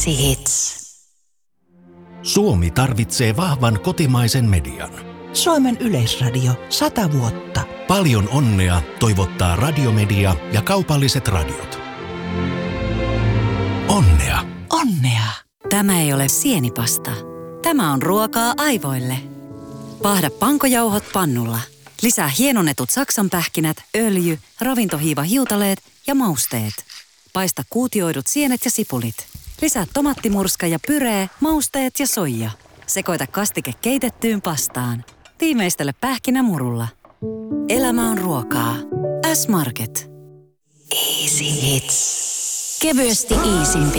Hits. Suomi tarvitsee vahvan kotimaisen median. Suomen Yleisradio 100 vuotta. Paljon onnea toivottaa Radiomedia ja kaupalliset radiot. Onnea. Onnea. Tämä ei ole sienipasta. Tämä on ruokaa aivoille. Paahda pankojauhot pannulla. Lisää hienonnetut saksanpähkinät, öljy, ravintohiivahiutaleet ja mausteet. Paista kuutioidut sienet ja sipulit. Lisää tomattimurska ja pyree, mausteet ja soija. Sekoita kastike keitettyyn pastaan. Tiimeistele pähkinämurulla. Elämä on ruokaa. S-Market. Easy Hits. Kevyesti iisimpi.